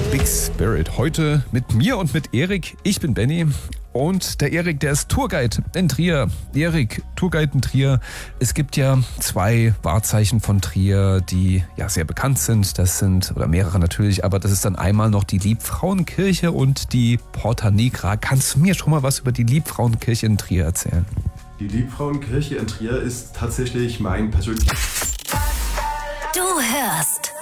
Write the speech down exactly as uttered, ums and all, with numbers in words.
Big Spirit. Heute mit mir und mit Erik. Ich bin Benny und der Erik, der ist Tourguide in Trier. Erik, Tourguide in Trier. Es gibt ja zwei Wahrzeichen von Trier, die ja sehr bekannt sind. Das sind, oder mehrere natürlich, aber das ist dann einmal noch die Liebfrauenkirche und die Porta Nigra. Kannst du mir schon mal was über die Liebfrauenkirche in Trier erzählen? Die Liebfrauenkirche in Trier ist tatsächlich mein persönlicher... Du hörst